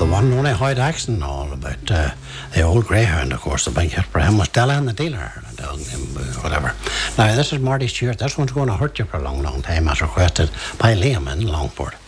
the one and only Hoyt Axon and all about the old greyhound, of course, the big hit for him was Della and the Dealer, whatever. Now, this is Marty Stewart. This one's going to hurt you for a long, long time, as requested by Liam in Longport.